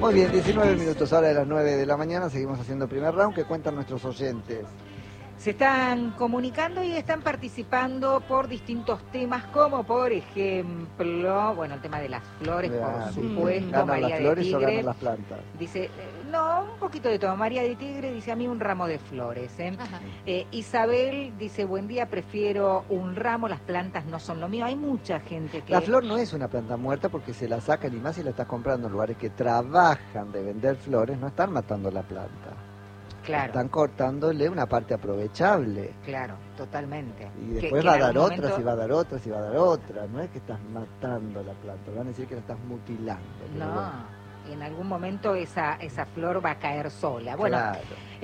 Muy bien, 19 minutos, ahora de las 9 de la mañana, seguimos haciendo primer round. ¿Qué cuentan nuestros oyentes? Se están comunicando y están participando por distintos temas, como por ejemplo, bueno, el tema de las flores, por supuesto. ¿Ganan María las flores de Tigre o ganan las plantas? Dice, no, un poquito de todo. María de Tigre dice, a mí un ramo de flores. Isabel dice, buen día, prefiero un ramo, las plantas no son lo mío. Hay mucha gente que... La flor no es una planta muerta porque se la sacan, y más si la estás comprando en lugares que trabajan de vender flores, no están matando la planta. Claro. Están cortándole una parte aprovechable. Claro, totalmente. Y después va a dar otras, y va a dar otras, y va a dar otras. No es que estás matando la planta, van a decir que la estás mutilando. No, en algún momento esa flor va a caer sola. Bueno, claro.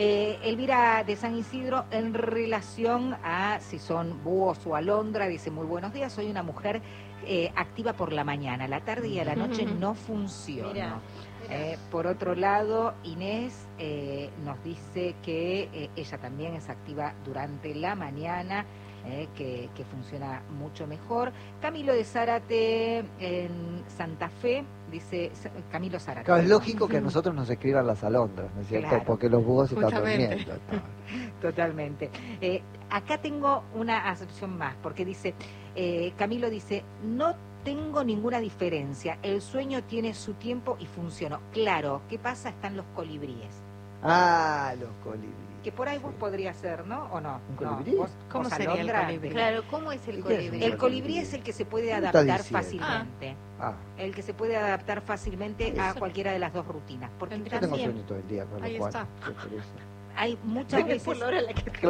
Elvira de San Isidro, en relación a si son búhos o alondra, dice, muy buenos días, soy una mujer activa por la mañana, a la tarde y a la noche no funciona. Mira. Por otro lado, Inés nos dice que ella también es activa durante la mañana, que funciona mucho mejor. Camilo de Zárate en Santa Fe dice, Camilo Zárate. Claro, es lógico que a nosotros nos escriban las alondras, ¿no es cierto? Claro. Porque los búhos están durmiendo. Totalmente. Acá tengo una acepción más, porque dice, Camilo dice, no tengo ninguna diferencia, el sueño tiene su tiempo y funcionó. Claro, ¿qué pasa? Están los colibríes. Ah, los colibríes. Que por ahí vos podrías ser, ¿no? ¿O no? ¿Un colibrí? No, ¿Cómo sería el colibrí? Claro, ¿cómo es el colibrí? El colibrí es el que se puede adaptar fácilmente. El que se puede adaptar fácilmente a cualquiera de las dos rutinas. Porque yo tengo sueño todo el día, con ahí lo cual, está. Eso. Hay muchas veces... Por la hora en la que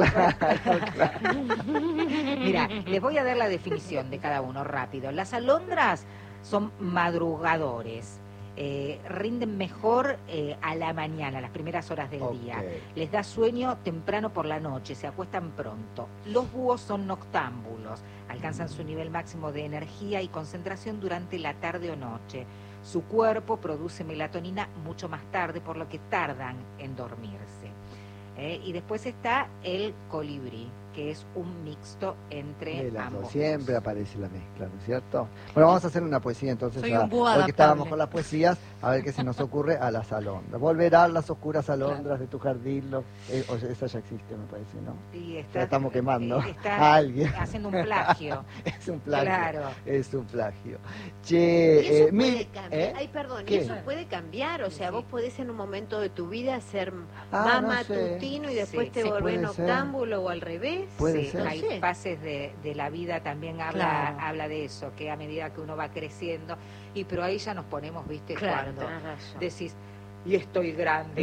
claro. Mira, les voy a dar la definición de cada uno rápido. Las alondras son madrugadores. Rinden mejor a la mañana, las primeras horas del día. Les da sueño temprano por la noche, se acuestan pronto. Los búhos son noctámbulos, alcanzan su nivel máximo de energía y concentración durante la tarde o noche. Su cuerpo produce melatonina mucho más tarde, por lo que tardan en dormirse. Y después está el colibrí, que es un mixto entre ambos. Siempre aparece la mezcla, ¿no es cierto? Bueno, vamos a hacer una poesía entonces, porque estábamos con las poesías, a ver qué se nos ocurre a las alondras. Volverán las oscuras alondras de tu jardín, esa ya existe, me parece, ¿no? Sí, ya estamos quemando a alguien. Haciendo un plagio. Es un plagio, claro. Es un plagio. Che, eso puede cambiar. Ay, perdón, ¿qué? Eso puede cambiar, o sea, vos podés en un momento de tu vida ser mamá tutino y después te volvés noctámbulo o al revés. Puede ser. Hay fases de la vida, también habla de eso, que a medida que uno va creciendo, pero ahí ya nos ponemos, viste, cuando decís, y estoy grande.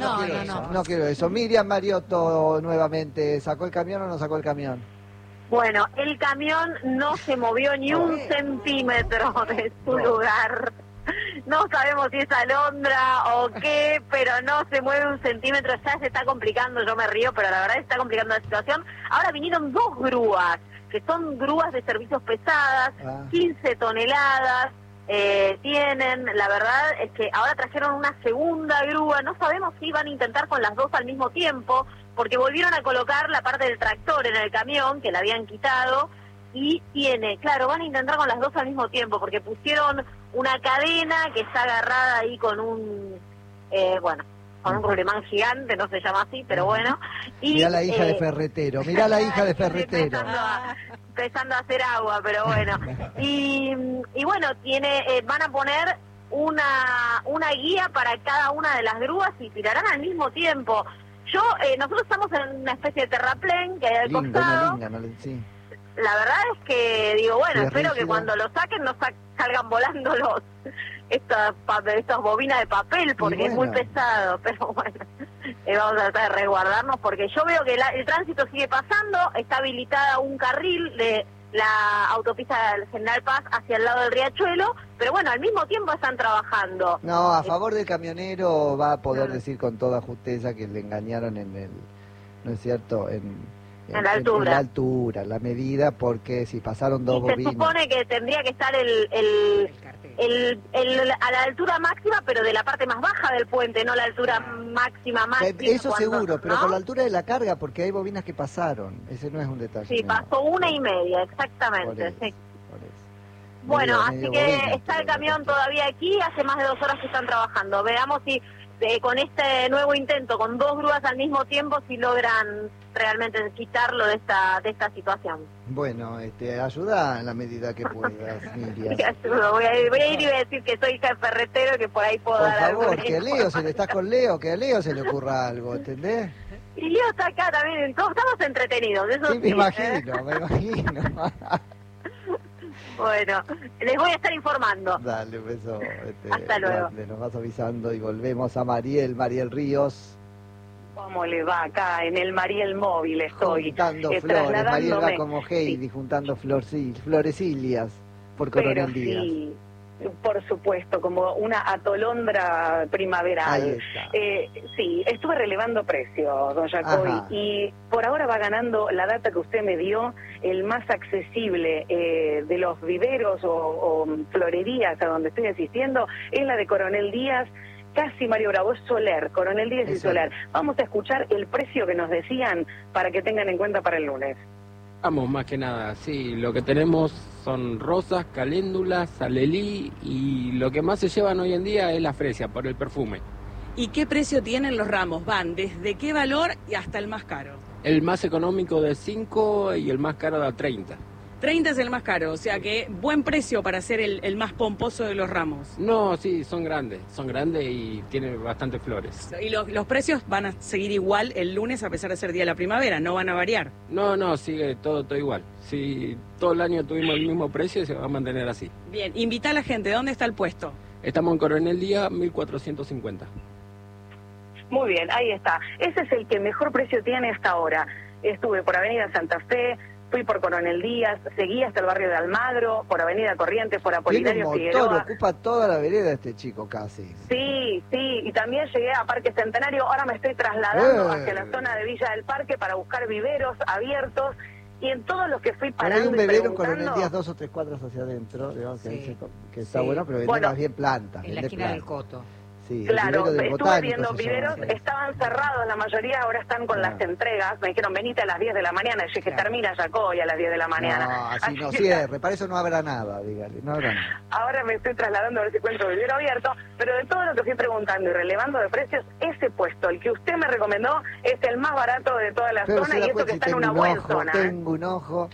No quiero eso. Miriam Mariotto nuevamente, ¿sacó el camión o no sacó el camión? Bueno, el camión no se movió ni un centímetro de su lugar. No sabemos si es alondra o qué, pero no se mueve un centímetro, ya se está complicando, yo me río, pero la verdad se está complicando la situación. Ahora vinieron 2 grúas, que son grúas de servicios pesadas, 15 toneladas, tienen, la verdad es que ahora trajeron una segunda grúa, no sabemos si van a intentar con las dos al mismo tiempo, porque volvieron a colocar la parte del tractor en el camión, que la habían quitado, y van a intentar con las dos al mismo tiempo, porque pusieron una cadena que está agarrada ahí con un, con un rulemán gigante, no se llama así, pero bueno. Y, mirá la hija de ferretero, mirá la hija de ferretero. Empezando a hacer agua, pero bueno. Y bueno, van a poner una guía para cada una de las grúas y tirarán al mismo tiempo. Nosotros estamos en una especie de terraplén que hay al costado. Sí. La verdad es que digo, bueno, espero que cuando lo saquen no salgan volando estas bobinas de papel, porque es muy pesado, pero bueno, vamos a tratar de resguardarnos, porque yo veo que el tránsito sigue pasando, está habilitada un carril de la autopista del General Paz hacia el lado del Riachuelo, pero bueno, al mismo tiempo están trabajando. No, a favor del camionero va a poder decir con toda justeza que le engañaron ¿no es cierto?, en la altura, la medida, porque si pasaron 2 bobinas... Se supone que tendría que estar a la altura máxima, pero de la parte más baja del puente, no la altura máxima. Eso seguro, pero por la altura de la carga, porque hay bobinas que pasaron, ese no es un detalle. Sí, pasó 1,5, exactamente, sí. Bueno, así que está el camión todavía aquí, hace más de 2 horas que están trabajando. Veamos si con este nuevo intento, con 2 grúas al mismo tiempo, si logran realmente quitarlo de esta situación. Bueno, ayuda en la medida que puedas, Miriam. Sí, ayudo. Voy a ir y voy a decir que soy hija de ferretero, que por ahí puedo dar algo. Por favor, que a Leo, si estás con Leo, que a Leo se le ocurra algo, ¿entendés? Y Leo está acá también, estamos entretenidos, eso sí. Me imagino. Bueno, les voy a estar informando. Dale, beso. Hasta luego. Nos vas avisando y volvemos a Mariel Ríos. ¿Cómo le va acá? En el Mariel Móvil estoy. Juntando flores, Mariel va como Heidi, juntando florecillas por Coronel Díaz. Sí, por supuesto, como una atolondra primaveral. Ahí está. Sí, estuve relevando precios, don Jacobi, y por ahora va ganando la data que usted me dio, el más accesible de los viveros o florerías a donde estoy asistiendo, es la de Coronel Díaz. Casi Mario Bravo, es Soler, Coronel Díaz y Soler. Vamos a escuchar el precio que nos decían para que tengan en cuenta para el lunes. Vamos, más que nada, sí, lo que tenemos son rosas, caléndulas, alelí y lo que más se llevan hoy en día es la fresia, por el perfume. ¿Y qué precio tienen los ramos? Van desde qué valor y hasta el más caro. El más económico de 5 y el más caro de 30. 30 es el más caro, o sea que buen precio para ser el más pomposo de los ramos. No, sí, son grandes y tienen bastantes flores. ¿Y los precios van a seguir igual el lunes a pesar de ser día de la primavera? ¿No van a variar? No, sigue todo igual. Si todo el año tuvimos el mismo precio, se va a mantener así. Bien, invita a la gente, ¿dónde está el puesto? Estamos en Coronel Díaz, 1450. Muy bien, ahí está. Ese es el que mejor precio tiene hasta ahora. Estuve por Avenida Santa Fe, fui por Coronel Díaz, seguí hasta el barrio de Almagro, por Avenida Corrientes, por Apolinario Figueroa. Ocupa toda la vereda este chico casi. Sí, y también llegué a Parque Centenario, ahora me estoy trasladando hacia la zona de Villa del Parque para buscar viveros abiertos, y en todos los que fui parando hay un vivero en Coronel Díaz 2 o 3 cuadras hacia adentro, digamos, que está bueno, pero vende más bien plantas. En la esquina del Coto. Sí, claro, estuve viendo viveros, estaban cerrados la mayoría, ahora están con las entregas, me dijeron venite a las 10 de la mañana, y dije termina Jacobi a las 10 de la mañana. No, así no cierre, para eso no habrá nada, dígale, no habrá nada. Ahora me estoy trasladando a ver si encuentro vivero abierto, pero de todo lo que fui preguntando y relevando de precios, ese puesto, el que usted me recomendó, es el más barato de toda la zona, y eso que está en una buena zona. Tengo un ojo,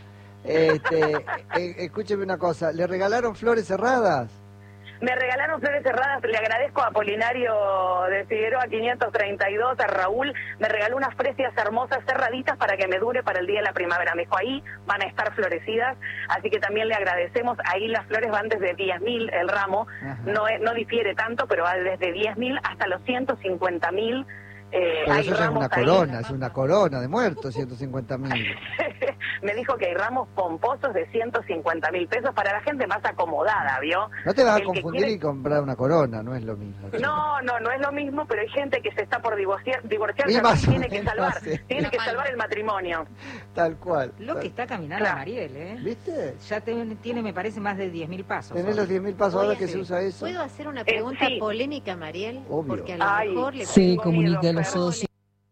escúcheme una cosa, ¿le regalaron flores cerradas? Me regalaron flores cerradas, le agradezco a Apolinario de Figueroa 532, a Raúl, me regaló unas fresias hermosas cerraditas para que me dure para el día de la primavera. Me dijo, ahí van a estar florecidas, así que también le agradecemos. Ahí las flores van desde 10.000 el ramo, no difiere tanto, pero va desde 10.000 hasta los 150.000. Pero eso ya es una corona de muertos, 150.000. Me dijo que hay ramos pomposos de 150.000 pesos para la gente más acomodada, ¿vio? No te vas a confundir y comprar una corona, no es lo mismo. No es lo mismo, pero hay gente que se está por divorciar tiene que salvar el matrimonio. Tal cual. Lo que está caminando Mariel, ¿eh? ¿Viste? Ya tiene, me parece, más de 10.000 pasos. Tenés los 10.000 pasos ahora que se usa eso. ¿Puedo hacer una pregunta polémica, Mariel? Obvio. Porque a lo mejor le comunica a los socios.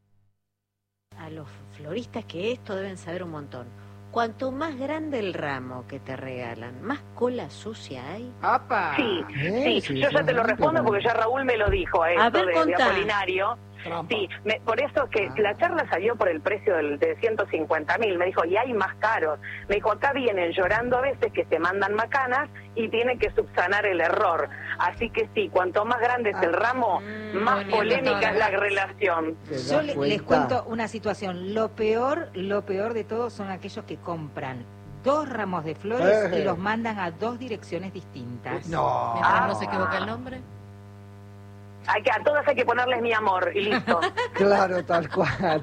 A los floristas que esto deben saber un montón. Cuanto más grande el ramo que te regalan, ¿más cola sucia hay? ¡Apa! Sí, yo ya te lo respondo porque ya Raúl me lo dijo a esto de Apolinario. Sí, por eso que la charla salió por el precio de 150.000. Me dijo, y hay más caros. Me dijo, acá vienen llorando a veces que se mandan macanas y tienen que subsanar el error. Así que sí, cuanto más grande es el ramo, más polémica es la relación. Yo les cuento una situación. Lo peor de todo son aquellos que compran 2 ramos de flores y los mandan a 2 direcciones distintas. No. ¿No se equivoca el nombre? A todas hay que ponerles mi amor y listo. Claro, tal cual.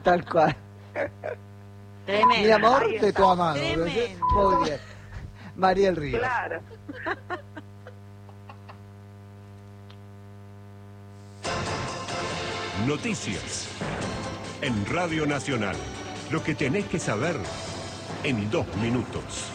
Tremendo. Mi amor de tu amado. Muy bien. Mariel Ríos. Claro. Noticias en Radio Nacional. Lo que tenés que saber en 2 minutos.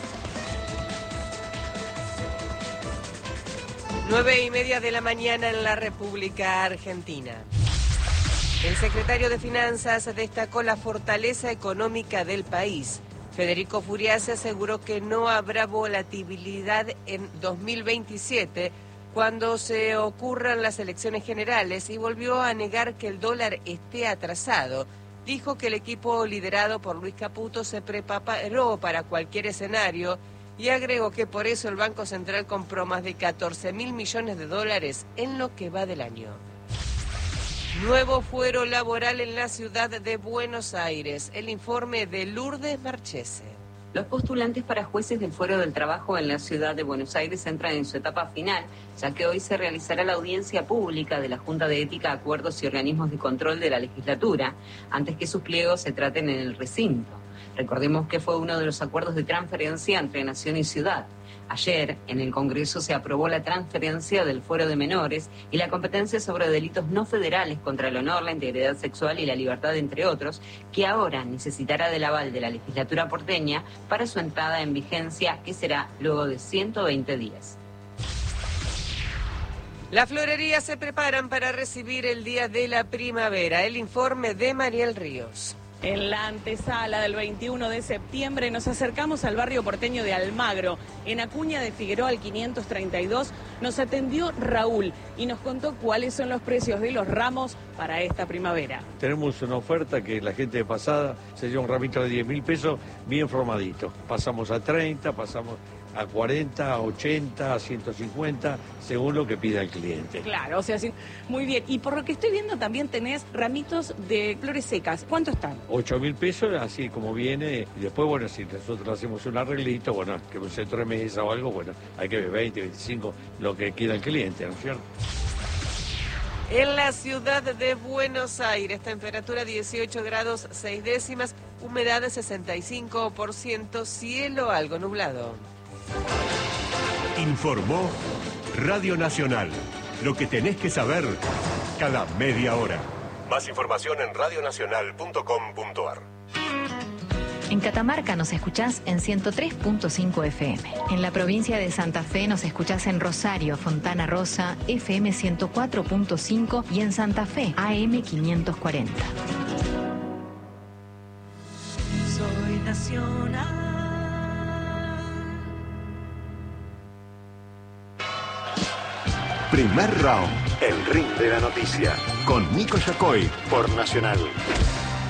9:30 de la mañana en la República Argentina. El secretario de Finanzas destacó la fortaleza económica del país. Federico Furiase aseguró que no habrá volatilidad en 2027 cuando se ocurran las elecciones generales y volvió a negar que el dólar esté atrasado. Dijo que el equipo liderado por Luis Caputo se preparó para cualquier escenario y agregó que por eso el Banco Central compró más de 14.000 millones de dólares en lo que va del año. Nuevo fuero laboral en la ciudad de Buenos Aires. El informe de Lourdes Marchese. Los postulantes para jueces del Fuero del Trabajo en la ciudad de Buenos Aires entran en su etapa final, ya que hoy se realizará la audiencia pública de la Junta de Ética, Acuerdos y Organismos de Control de la legislatura, antes que sus pliegos se traten en el recinto. Recordemos que fue uno de los acuerdos de transferencia entre Nación y Ciudad. Ayer, en el Congreso se aprobó la transferencia del fuero de menores y la competencia sobre delitos no federales contra el honor, la integridad sexual y la libertad, entre otros, que ahora necesitará del aval de la legislatura porteña para su entrada en vigencia, que será luego de 120 días. Las florerías se preparan para recibir el Día de la Primavera. El informe de Mariel Ríos. En la antesala del 21 de septiembre nos acercamos al barrio porteño de Almagro. En Acuña de Figueroa al 532 nos atendió Raúl y nos contó cuáles son los precios de los ramos para esta primavera. Tenemos una oferta que la gente de pasada se lleva un ramito de 10.000 pesos bien formadito. Pasamos a 30, pasamos a 40, a 80, a 150, según lo que pida el cliente. Claro, o sea, sí, muy bien. Y por lo que estoy viendo también tenés ramitos de flores secas. ¿Cuánto están? 8.000 pesos, así como viene. Y después, bueno, si nosotros hacemos un arreglito, bueno, que un centro de mesa o algo, bueno, hay que ver 20, 25, lo que quiera el cliente, ¿no es cierto? En la ciudad de Buenos Aires, temperatura 18 grados 6 décimas, humedad de 65%, cielo algo nublado. Informó Radio Nacional. Lo que tenés que saber cada media hora. Más información en radionacional.com.ar. En Catamarca nos escuchás en 103.5 FM. En la provincia de Santa Fe nos escuchás en Rosario, Fontana Rosa, FM 104.5 y en Santa Fe, AM 540. Soy nacional. Primer round, el ring de la noticia, con Nico Yacoy, por Nacional.